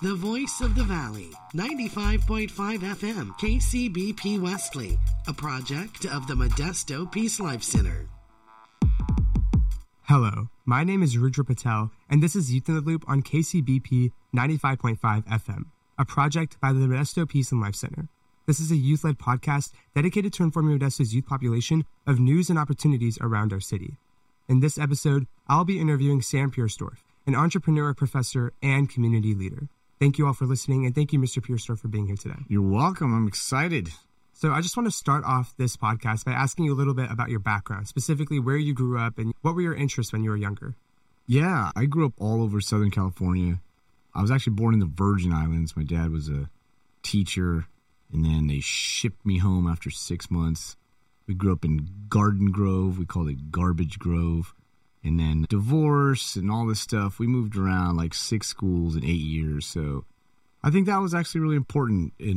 The voice of the valley, 95.5 FM, KCBP Wesley, a project of the Modesto Peace Life Center. Hello, my name is Rudra Patel, and this is Youth in the Loop on KCBP 95.5 FM, a project by the Modesto Peace and Life Center. This is a youth-led podcast dedicated to informing Modesto's youth population of news and opportunities around our city. In this episode, I'll be interviewing Sam Piersdorf, an entrepreneur, professor, and community leader. Thank you all for listening, and thank you, Mr. Piersdorf, for being here today. You're welcome. I'm excited. So I just want to start off this podcast by asking you a little bit about your background, specifically where you grew up and what were your interests when you were younger? Yeah, I grew up all over Southern California. I was actually born in the Virgin Islands. My dad was a teacher, and then they shipped me home after 6 months. We grew up in Garden Grove. We called it Garbage Grove. And then divorce and all this stuff. We moved around like 6 schools in 8 years. So I think that was actually really important in